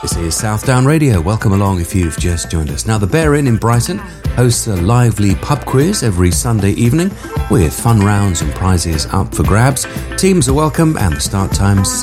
This is Southdown Radio. Welcome along if you've just joined us. Now, the Bear Inn in Brighton hosts a lively pub quiz every Sunday evening with fun rounds and prizes up for grabs. Teams are welcome and the start time's